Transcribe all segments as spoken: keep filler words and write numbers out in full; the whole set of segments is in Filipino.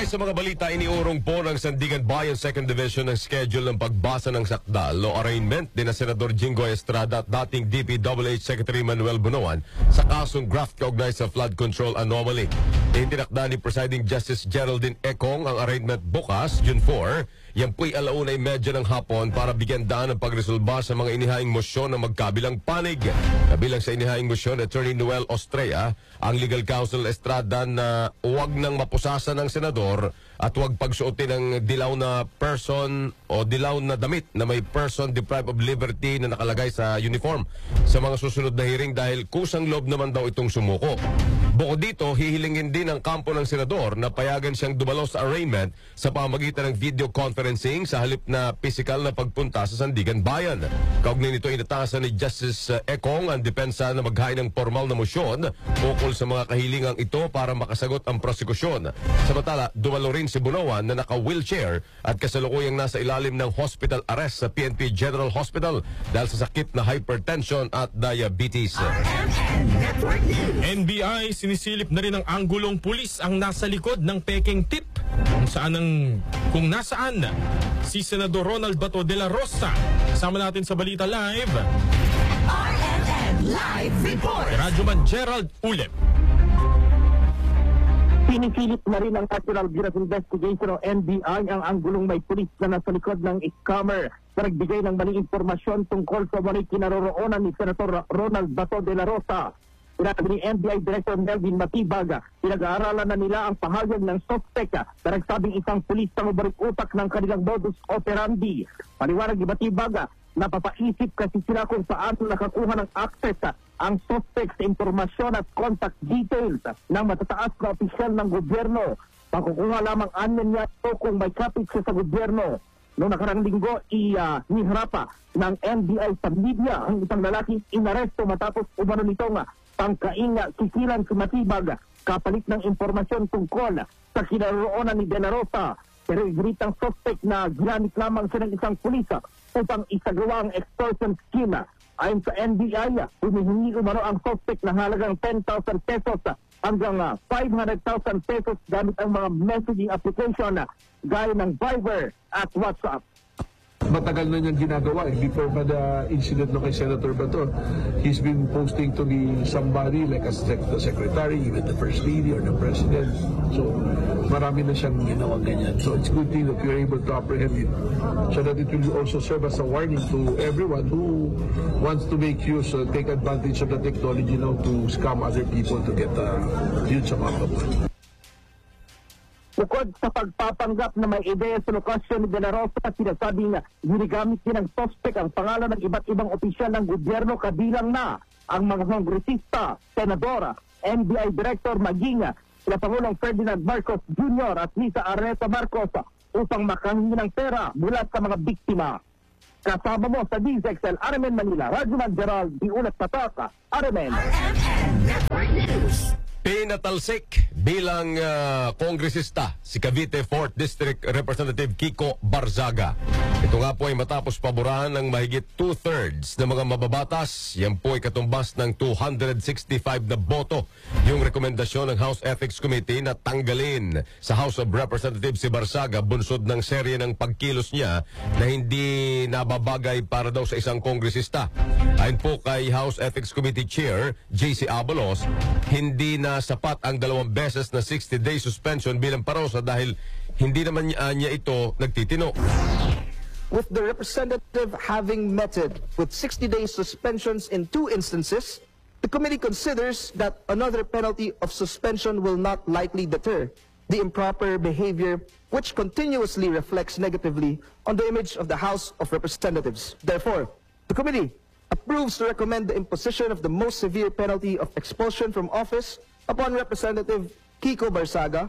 Kaugnay sa mga balita, iniurong po ng Sandigan Bayan second Division ang schedule ng pagbasa ng sakdal o arraignment din na Senador Jinggoy Estrada at dating D P W H Secretary Manuel Bunuan sa kasong graft kaugnay sa flood control anomaly. Itinakda ni Presiding Justice Geraldine Econg ang arraignment bukas, June four. Yan po'y alauna ay medya ng hapon para bigyan daan ng pagresolba sa mga inihaing mosyon ng magkabilang panig. Kabilang sa inihaing mosyon, Attorney Noel Ostrea, ang legal counsel Estrada na huwag nang mapusasan ng senador at huwag pagsuotin ng dilaw na person o dilaw na damit na may person deprived of liberty na nakalagay sa uniform sa mga susunod na hearing dahil kusang loob naman daw itong sumuko. Bukod dito, hihilingin din ang kampo ng senador na payagan siyang dumalo sa arraignment sa pamagitan ng video conferencing sa halip na pisikal na pagpunta sa Sandigan Bayan. Kaugnay nito, inatasan ni Justice Econg ang depensa na maghain ng formal na mosyon ukol sa mga kahilingang ito para makasagot ang prosekusyon. Samantala, dumalo rin si Bunuan na naka-wheelchair at kasalukuyang nasa ilalim ng hospital arrest sa P N P General Hospital dahil sa sakit na hypertension at diabetes. N B I sinisilip na rin ng anggulong pulis ang nasa likod ng peking tip kung saan ang, kung nasaan si Senador Ronald Bato de la Rosa. Kasama natin sa Balita Live, R M N Live Report. Radyoman Gerald Ulep. Pinisilip na rin ng National Bureau of Investigation o N B I ang anggulong may pulis na nasa likod ng scammer na nagbigay ng maling impormasyon tungkol sa mga kinaroroonan ni Senator Ronald Bato de la Rosa. Sinabi ni N B I Director Melvin Matibag, pinag-aaralan na nila ang pahayag ng suspect na nagsabing isang pulis ang ubarik utak ng kanilang modus operandi. Paliwanag ni Matibag, napapaisip kasi sila kung saan nakakuha ng access ang suspect sa informasyon at contact details ng matataas na opisyal ng gobyerno. Pakukuha lamang anyan niya ito kung may kapit siya sa gobyerno. Noong nakarang linggo, iniharapa ng N B I sa media ang isang lalaking inaresto matapos umano nitong pangkainga sisilan si Matibag kapalit ng impormasyon tungkol sa kinaroroonan ni De La Rosa. Pero igritang suspect na ginamit lamang siya ng isang pulisa upang isagawa ang extortion scheme. Ayon sa N B I, humihingi umano ang suspect na halagang ten thousand pesos hanggang five hundred thousand pesos gamit ang mga messaging application gaya ng Viber at WhatsApp. Matagal na niyang ginagawa eh. Before pa the incident no kay Senator Bato, he's been posting to the somebody like a sec the secretary, even the first lady or the president. So marami na siyang ginawa ganyan. So it's good thing that we're able to apprehend it so that it will also serve as a warning to everyone who wants to make use, uh, take advantage of the technology now to scam other people to get a huge amount of money. Bukod sa pagpapanggap na may ideya sa lokasyon ni De La Rosa, sinasabing ginagamit din ng suspect ang pangalan ng iba't ibang opisyal ng gobyerno kabilang na ang mga kongresista, senadora, N B I Director maging sila Pangulong Ferdinand Marcos Junior at Lisa Arneta Marcos upang makahingi ng pera mula sa mga biktima. Kasama mo sa D Z X L R M N Manila, Radyoman Gerald Di Ulat Pataka, R M N. R M N Network News. Pinatalsik bilang uh, kongresista si Cavite fourth District Representative Kiko Barzaga. Ito nga po ay matapos paborahan ng mahigit two-thirds ng mga mababatas. Yan po ay katumbas ng two hundred sixty-five na boto. Yung rekomendasyon ng House Ethics Committee na tanggalin sa House of Representatives si Barzaga bunsod ng serye ng pagkilos niya na hindi nababagay para daw sa isang kongresista. Ayon po kay House Ethics Committee Chair J C Abalos, hindi na sapat ang dalawang beses na sixty day suspension bilang parusa dahil hindi naman niya, niya ito nagtitino. With the representative having meted with sixty day suspensions in two instances, the committee considers that another penalty of suspension will not likely deter the improper behavior which continuously reflects negatively on the image of the House of Representatives. Therefore, the committee approves to recommend the imposition of the most severe penalty of expulsion from office upon Representative Kiko Barzaga.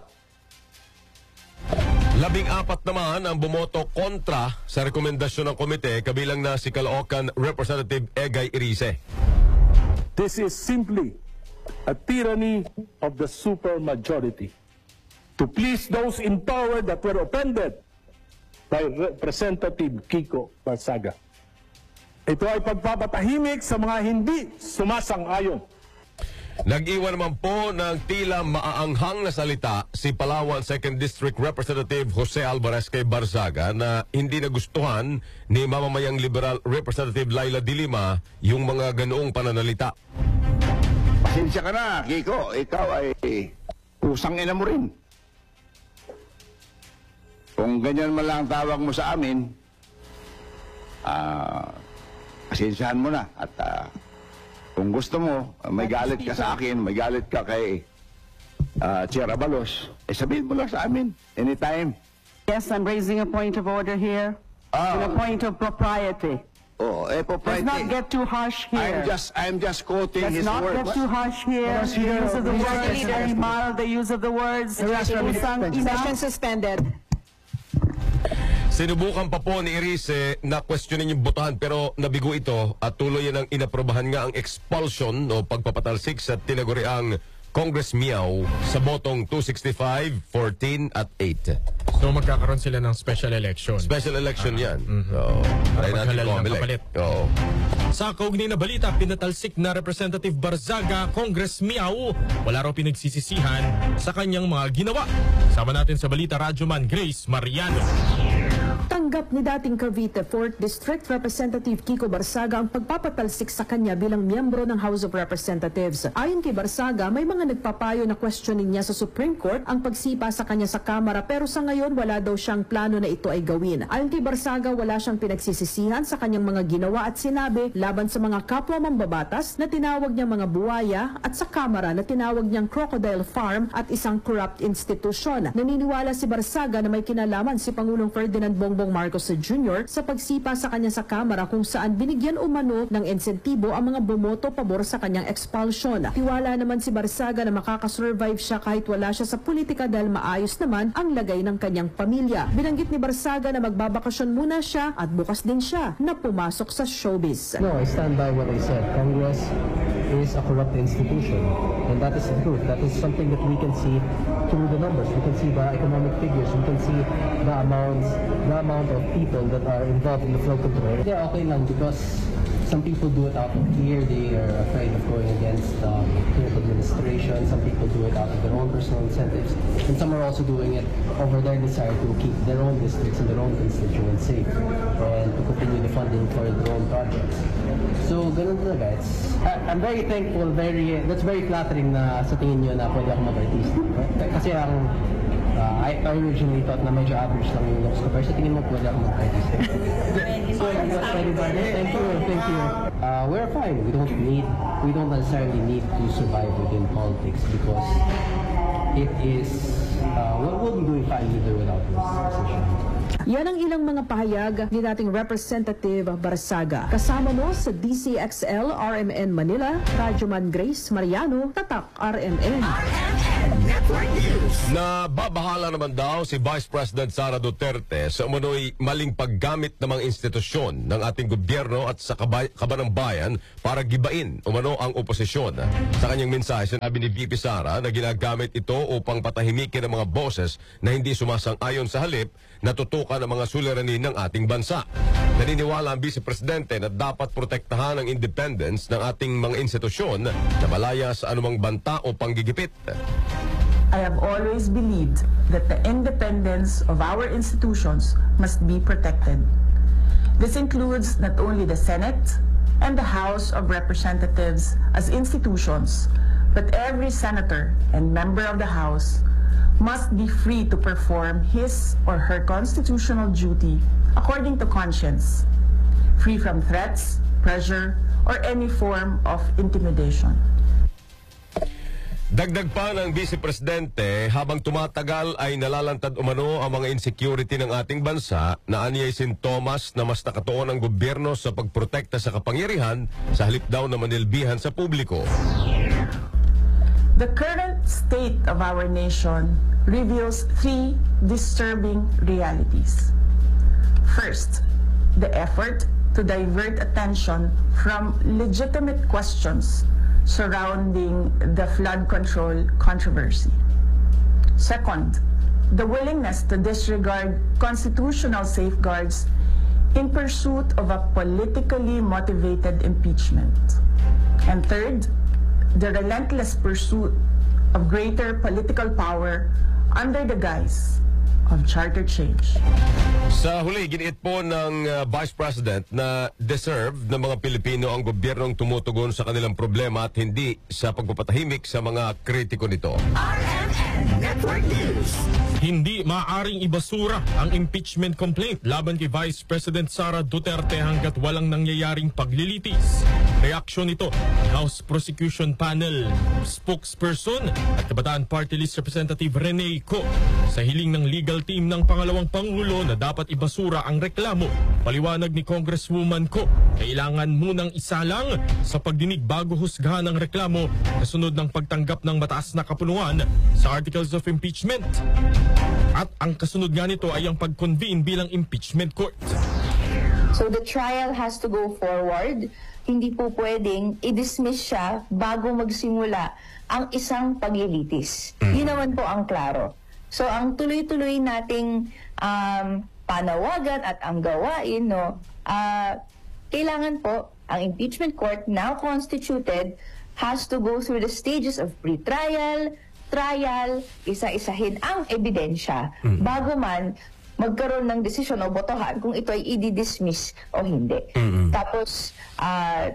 Labing apat naman ang bumoto kontra sa rekomendasyon ng komite, kabilang na si Caloocan Representative Egay Irice. This is simply a tyranny of the supermajority to please those in power that were offended by Representative Kiko Barzaga. Ito ay pagpapatahimik sa mga hindi sumasang-ayon. Nag-iwan naman po ng tila maaanghang na salita si Palawan second District Representative Jose Alvarez kay Barzaga na hindi nagustuhan ni mamamayang Liberal Representative Laila De Lima yung mga ganoong pananalita. Pasensya ka na, Kiko. Ikaw ay pusang ina mo rin. Kung ganyan man lang tawag mo sa amin, ah, pasensyahan mo na. At ah, kung gusto mo, may galit ka sa akin, may galit ka kay uh, Chair Abalos, eh sabihin mo lang sa amin, anytime. Yes, I'm raising a point of order here. Ah. And a point of propriety. Oh, eh, propriety. Let's not get too harsh here. I'm just, I'm just quoting Let's his not words. get too harsh here. The use of the words is very mild. The use of the words. Isang ina. Session suspended. Sinubukan pa po ni Erice na questionin yung botohan pero nabigo ito at tuloy yan ang inaprobahan nga ang expulsion o pagpapatalsik sa tinaguriang Congress Miao sa botong two sixty-five, fourteen at eight. So magkakaroon sila ng special election. Special election yan. Mhm. So, try natin paghalal ng Comelec. kapalit. Oo. Sa kaugnay na balita, pinatalsik na Representative Barzaga, Congress Miao, wala raw pinagsisisihan sa kanyang mga ginawa. Sama natin sa balita, Radyoman Grace Mariano. Tanggap ni dating Cavite fourth District Representative Kiko Barzaga ang pagpapatalsik sa kanya bilang miyembro ng House of Representatives. Ayon kay Barzaga, may mga nagpapayo na questioning niya sa Supreme Court ang pagsipa sa kanya sa Kamara pero sa ngayon wala daw siyang plano na ito ay gawin. Ayon kay Barzaga, wala siyang pinagsisisihan sa kanyang mga ginawa at sinabi laban sa mga kapwa mambabatas na tinawag niyang mga buwaya at sa Kamara na tinawag niyang crocodile farm at isang corrupt institusyon. Naniniwala si Barzaga na may kinalaman si Pangulong Ferdinand Bongbong Marcos Junior sa pagsipa sa kanya sa Kamara kung saan binigyan umano ng insentibo ang mga bumoto pabor sa kanyang expulsion. Tiwala naman si Barzaga na makakasurvive siya kahit wala siya sa politika dahil maayos naman ang lagay ng kanyang pamilya. Binanggit ni Barzaga na magbabakasyon muna siya at bukas din siya na pumasok sa showbiz. No, I stand by what I said. Congress is a corrupt institution and that is the truth. That is something that we can see through the numbers. We can see the economic figures. We can see the amounts, the amount of people that are involved in the flood control. They're okay lang because some people do it out of fear. They are afraid of going against the um, administration. Some people do it out of their own personal incentives. And some are also doing it over their desire to keep their own districts and their own constituents safe and to continue the funding for their own projects. So, ganun talaga. It's, I, I'm very thankful, very, that's very flattering na sa tingin nyo na pwede ako mag-artist. Kasi ang Uh, I, I originally thought na medyo average lang yung looks ko, pero sa tingin mo pwede ako mag-artist. So, everybody, thank you, thank you. Uh, we're fine. We don't need, we don't necessarily need to survive within politics because it is, uh, we'll, we'll be doing fine either without this position. Yan ang ilang mga pahayag ni dating Representative Barzaga. Kasama mo sa D C X L R M N Manila, Radyoman Grace Mariano, Tatak R M N. Na babahala naman daw si Vice President Sara Duterte sa umano'y maling paggamit ng mga institusyon ng ating gobyerno at sa kabay, kabanang bayan para gibain umano ang oposisyon. Sa kanyang mensahe, sinabi ni V P Sara na ginagamit ito upang patahimikin ang mga boses na hindi sumasang-ayon sa halip na tutukan ang mga suliranin ng ating bansa. Naniniwala ang Vice Presidente na dapat protektahan ang independence ng ating mga institusyon na malaya sa anumang banta o panggigipit. I have always believed that the independence of our institutions must be protected. This includes not only the Senate and the House of Representatives as institutions, but every senator and member of the House must be free to perform his or her constitutional duty according to conscience, free from threats, pressure, or any form of intimidation. Dagdag pa ng Vice Presidente, habang tumatagal ay nalalantad umano ang mga insecurity ng ating bansa na anyay sintomas na mas nakatuon ang gobyerno sa pagprotekta sa kapangyarihan sa halip daw na manilbihan sa publiko. The current state of our nation reveals three disturbing realities. First, the effort to divert attention from legitimate questions surrounding the flood control controversy. Second, the willingness to disregard constitutional safeguards in pursuit of a politically motivated impeachment. And third, the relentless pursuit of greater political power under the guise of charter change. Sa huli, giniit po ng uh, Vice President na deserve ng mga Pilipino ang gobyernong tumutugon sa kanilang problema at hindi sa pagpapatahimik sa mga kritiko nito. R M N Network News. Hindi maaaring ibasura ang impeachment complaint laban kay Vice President Sara Duterte hanggat walang nangyayaring paglilitis. Reaksyon ito ni House Prosecution Panel spokesperson at Kabataan Party List Representative Rene Co sa hiling ng legal team ng pangalawang Pangulo na dapat ibasura ang reklamo. Paliwanag ni Congresswoman Co, kailangan munang isalang sa pagdinig bago husgahan ang reklamo kasunod ng pagtanggap ng mataas na kapunuan sa Articles of Impeachment. At ang kasunod nga nito ay ang pag-convene bilang impeachment court. So the trial has to go forward. Hindi po pwedeng i-dismiss siya bago magsimula ang isang paglilitis. Yun naman po ang klaro. So ang tuloy-tuloy nating um, panawagan at ang gawain, no, uh, kailangan po ang impeachment court now constituted has to go through the stages of pre-trial, trial, isa-isahin ang ebidensya mm. bago man magkaroon ng desisyon o botohan kung ito ay i-dismiss o hindi. Mm-hmm. Tapos, uh,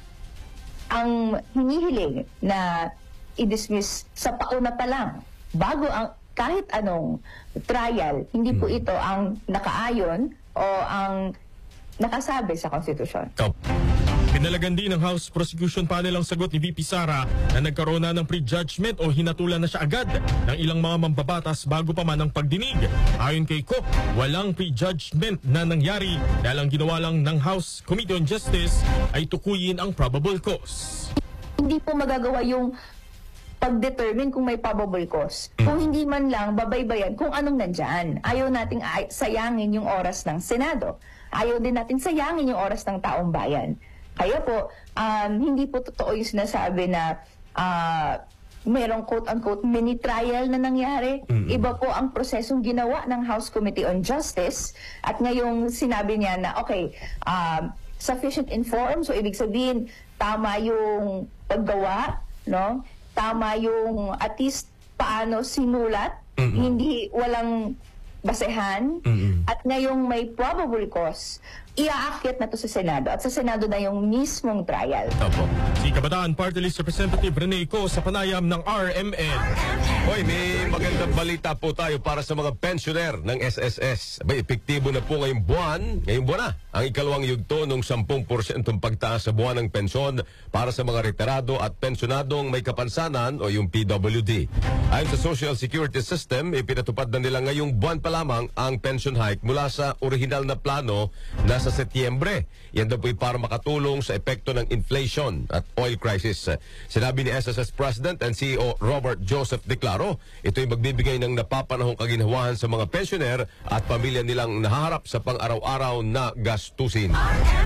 ang hinihiling na i-dismiss sa pauna pa lang, bago ang kahit anong trial, hindi po ito ang nakaayon o ang nakasabi sa konstitusyon. Oh. Pinalagan din ng House Prosecution Panel ang sagot ni V P Sara na nagkaroon na ng prejudgment o hinatulan na siya agad ng ilang mga mambabatas bago pa man ang pagdinig. Ayon kay Co, walang prejudgment na nangyari dahil ang ginawa lang ng House Committee on Justice ay tukuyin ang probable cause. Hindi po magagawa yung pag-determine kung may probable cause. Kung hindi man lang babaybayan kung anong nandyan. Ayaw nating sayangin yung oras ng Senado. Ayaw din natin sayangin yung oras ng taong bayan. Kaya po, um, hindi po totoo yung sinasabi na uh, mayroong quote-unquote mini-trial na nangyari. Mm-hmm. Iba po ang prosesong ginawa ng House Committee on Justice. At ngayong sinabi niya na, okay, um, sufficient informed, so ibig sabihin, tama yung paggawa, no? Tama yung at least paano sinulat, mm-hmm. hindi walang basehan, mm-hmm. at ngayong may probable cause, iaakyat na to sa Senado at sa Senado na yung mismong trial. Opo. Si Kabataan Party List Representative Rene Co sa panayam ng R M N. Hoy, may magandang balita po tayo para sa mga pensioner ng S S S. Abay, epektibo na po ngayong buwan, ngayong buwan na, ang ikalawang yugto ng ten percent pagtaas sa buwan ng pensyon para sa mga retirado at pensionadong may kapansanan o yung P W D. Ayon sa Social Security System, ipinatupad na nila ngayong buwan pa lamang ang pension hike mula sa original na plano na sa Setyembre. Yan daw po ay para makatulong sa epekto ng inflation at oil crisis. Sinabi ni S S S President and C E O Robert Joseph Declaro, ito ay magbibigay ng napapanahong kaginhawahan sa mga pensioner at pamilya nilang nahaharap sa pang-araw-araw na gastusin.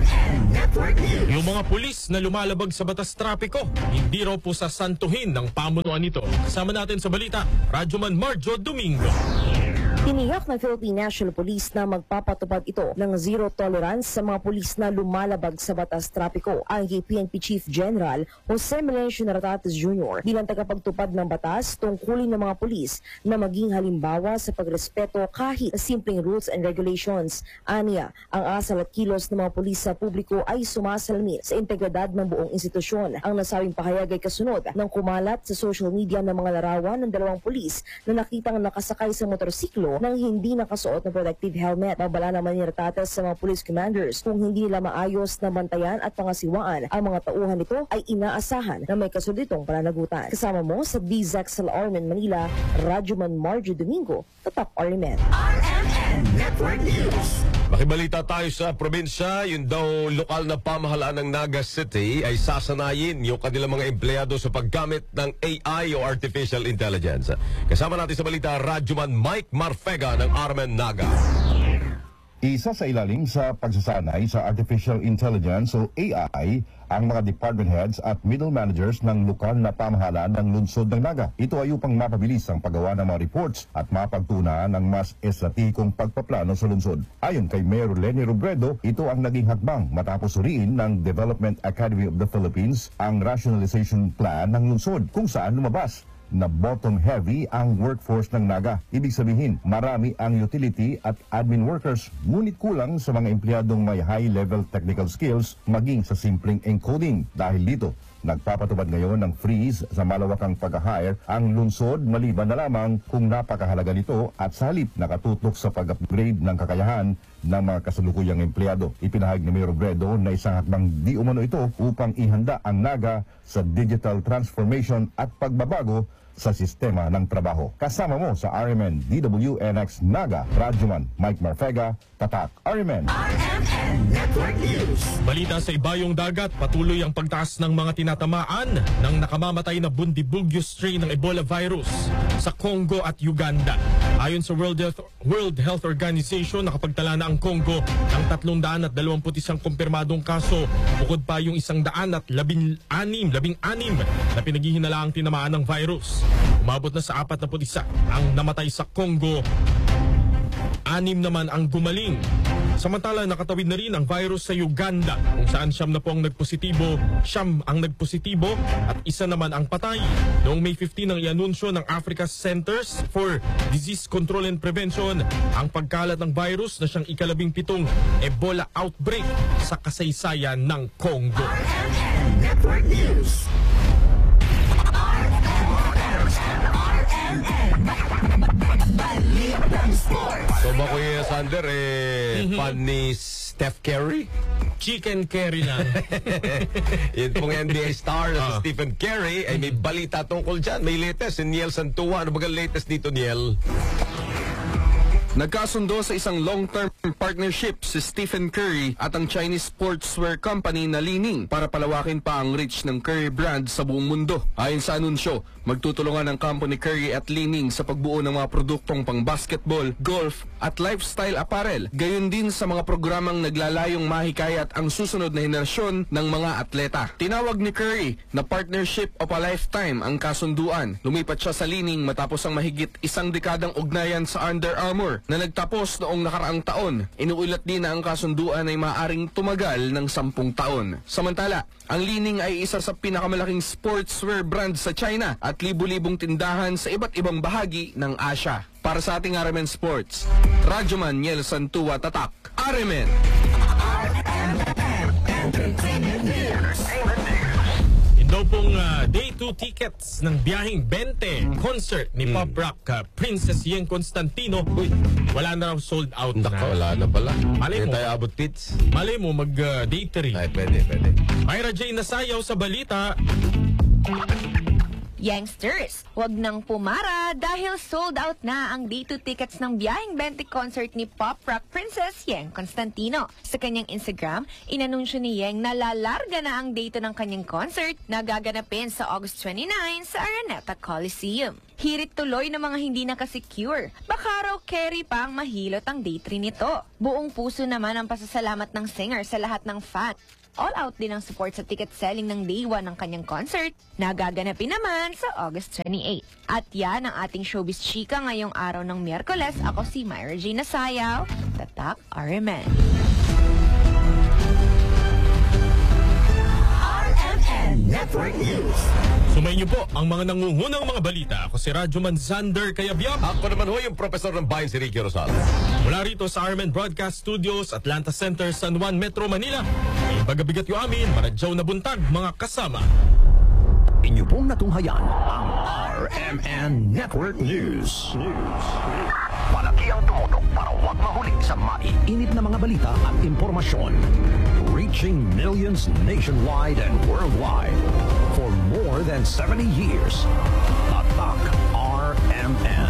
Yung mga pulis na lumalabag sa batas trapiko, hindi raw po sasantuhin ng pamunuan nito. Kasama natin sa balita, Radyoman Marjo Domingo. Tiniyak ng Philippine National Police na magpapatupad ito ng zero tolerance sa mga pulis na lumalabag sa batas trapiko. Ang P N P Chief General Jose Melencio Naratates Junior bilang tagapagtupad ng batas tungkulin ng mga pulis na maging halimbawa sa pagrespeto kahit sa simpleng rules and regulations. Aniya, ang asal at kilos ng mga pulis sa publiko ay sumasalamin sa integridad ng buong institusyon. Ang nasabing pahayag ay kasunod ng kumalat sa social media ng mga larawan ng dalawang pulis na nakitang nakasakay sa motorsiklo nang hindi nakasuot ng protective helmet. Babala naman ni Naratates sa mga police commanders kung hindi nila maayos na bantayan at pangasiwaan ang mga tauhan nito ay inaasahan na may kasulitong pananagutan. Kasama mo sa D Z X L Armen Manila, Radyoman Marjo Domingo, Tatak R M N. R M N Network News. Makibalita tayo sa probinsya, yung daw lokal na pamahalaan ng Naga City ay sasanayin yung kanilang mga empleyado sa paggamit ng A I o Artificial Intelligence. Kasama natin sa balita, Radyoman Mike Marfega ng R M N Naga. Isa sa ilalim sa pagsasanay sa Artificial Intelligence o A I ang mga department heads at middle managers ng lokal na pamahalaan ng lungsod ng Naga. Ito ay upang mapabilis ang paggawa ng mga reports at mapagtuunan ng mas estratehikong pagpaplano sa lungsod. Ayon kay Mayor Lenny Robredo, ito ang naging hakbang matapos suriin ng Development Academy of the Philippines ang rationalization plan ng lungsod kung saan lumabas na bottom-heavy ang workforce ng Naga. Ibig sabihin, marami ang utility at admin workers, ngunit kulang sa mga empleyadong may high-level technical skills maging sa simpleng encoding. Dahil dito, nagpapatupad ngayon ng freeze sa malawakang pag-hire ang lungsod maliban na lamang kung napakahalaga nito at sa halip nakatutok sa pag-upgrade ng kakayahan ng mga kasalukuyang empleyado. Ipinahayag ni Mayor Robredo na isang hakbang di umano ito upang ihanda ang Naga sa digital transformation at pagbabago sa sistema ng trabaho. Kasama mo sa R M N D W N X Naga, Radyoman Mike Marfega, Tatak R M N. R M N Network News. Balita sa ibayong dagat, patuloy ang pagtaas ng mga tinatamaan ng nakamamatay na Bundibugyo strain ng Ebola virus sa Congo at Uganda. Ayon sa World Health, World Health Organization, nakapagtala na ang Congo ng tatlong daan at dalawamput isang kumpirmadong kaso, bukod pa yung isang daan at labing anim, labing anim na pinaghihinalaang tinamaan ng virus. Umabot na sa apat na put isa ang namatay sa Congo, anim naman ang gumaling. Samantala, nakatawid na rin ang virus sa Uganda kung saan siyam na po ang nagpositibo, siyam ang nagpositibo at isa naman ang patay. Noong May fifteenth ang ianunsyo ng Africa Centers for Disease Control and Prevention ang pagkalat ng virus na siyang ikalabing pitong Ebola outbreak sa kasaysayan ng Congo. R M N Network News. So ba Kuya Sander, eh, Mhm. fan ni Steph Curry? Chicken curry lang. Yun pong N B A star na si Ah. Stephen Curry, ay may balita tungkol dyan. May latest, si Niel Santua. Ano ba ang latest dito, Niel? Nagkasundo sa isang long-term partnership si Stephen Curry at ang Chinese sportswear company na Li-Ning para palawakin pa ang reach ng Curry brand sa buong mundo. Ayon sa anunsyo, magtutulungan ang company Curry at Li-Ning sa pagbuo ng mga produktong pang basketball, golf at lifestyle apparel. Gayon din sa mga programang naglalayong mahikayat ang susunod na henerasyon ng mga atleta. Tinawag ni Curry na partnership of a lifetime ang kasunduan. Lumipat siya sa Li-Ning matapos ang mahigit isang dekadang ugnayan sa Under Armour na nagtapos noong nakaraang taon. Inuulat din na ang kasunduan ay maaaring tumagal ng sampung taon. Samantala, ang Li-Ning ay isa sa pinakamalaking sportswear brand sa China at libu-libong tindahan sa iba't ibang bahagi ng Asia. Para sa ating R M N Sports, Radyoman Niel Santua, Tatak, R M N. Daw pong uh, day two tickets ng biyaheng twenty concert ni Pop Rock uh, Princess Yeng Constantino. Uy, wala na raw, sold out na. Naka, wala na pala. Malay mo, tayo abot pits. malay mo mag uh, day three. Ay, pwede, pwede. Myra J. nasayaw sa balita. Youngsters, wag nang pumara dahil sold out na ang day two tickets ng biyaheng twenty concert ni Pop Rock Princess Yeng Constantino. Sa kanyang Instagram, inanunsyo ni Yeng na lalarga na ang day two ng kanyang concert na gaganapin sa August twenty-ninth sa Araneta Coliseum. Hirit tuloy ng mga hindi nakasecure. Baka raw carry pa ang mahilot ang day three nito. Buong puso naman ang pasasalamat ng singer sa lahat ng fan. All out din ang support sa ticket selling ng day one ng kanyang concert na gaganapin naman sa August twenty-eighth. At yan ang ating showbiz chika ngayong araw ng Miyerkules. Ako si Myra J. Nasayaw, Tatak R M N. R M N Network News. Sumayin niyo po ang mga nangungunang mga balita. Ako si Radyoman Zander Kayabyab. Ako naman ho yung professor ng bayan si Ricky Rosales. Mula rito sa R M N Broadcast Studios, Atlanta Center, San Juan, Metro Manila. May bagabigat yung amin, maradyaw na buntag, mga kasama. Inyo pong natunghayan ang R M N Network News. News. Palagi ang tumutok para huwag mahuli sa maiinit na mga balita at impormasyon. Reaching millions nationwide and worldwide for more than seventy years. Tatak R M N.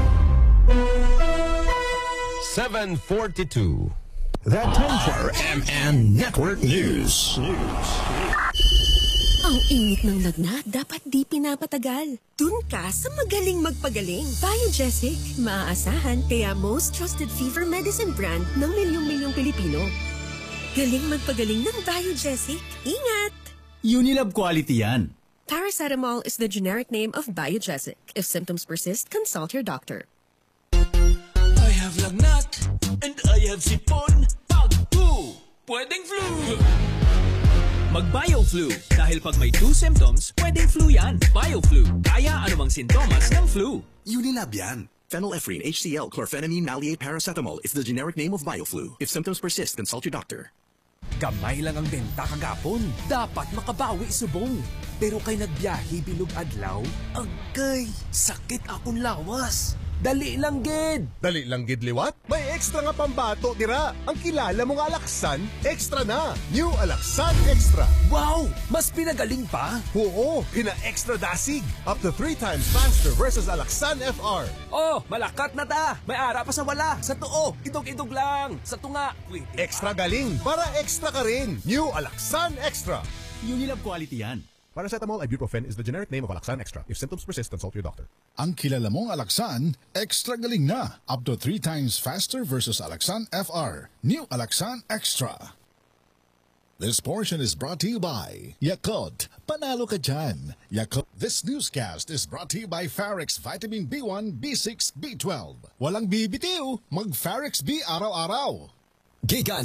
seven forty-two. That time for R M N Network News. News. Ang init ng lagnat, dapat di pinapatagal. Dun ka sa magaling magpagaling. Biogesic, maaasahan kaya most trusted fever medicine brand ng milyong-milyong Pilipino. Galing magpagaling ng Biogesic. Ingat! Unilab quality yan. Paracetamol is the generic name of Biogesic. If symptoms persist, consult your doctor. I have lagnat and I have sipon. Pag flu, pwedeng flu. Mag-BioFlu. Dahil pag may two symptoms, pwedeng flu yan. BioFlu. Kaya anumang sintomas ng flu. Unilab yan. Phenylephrine, H C L, chlorphenamine, maleate, paracetamol is the generic name of BioFlu. If symptoms persist, consult your doctor. Gamay lang ang benta kagapon. Dapat makabawi subong. Pero kay nagbiyahe bilog adlaw, agay, sakit akong lawas. Dali lang gid. Dali lang gid liwat? May extra nga pambato dira. Ang kilala mong Alaksan, extra na. New Alaksan Extra. Wow! Mas pinagaling pa? Oo, pina-extra dasig. Up to three times faster versus Alaksan F R. Oh, malakat na ta. May ara pa sa wala. Sa tuo, idog-idog lang. Sa tunga, wait. Extra galing para extra ka rin. New Alaksan Extra. Unilab quality yan. Paracetamol ibuprofen is the generic name of Alaksan Extra. If symptoms persist, consult your doctor. Ang kilala mong Alaksan, extra galing na. Up to three times faster versus Alaksan F R. New Alaksan Extra. This portion is brought to you by Yakult. Panalo ka dyan. Yakult. This newscast is brought to you by Farex Vitamin B one, B six, B twelve. Walang bibitiw, mag Farex B araw-araw. Gigan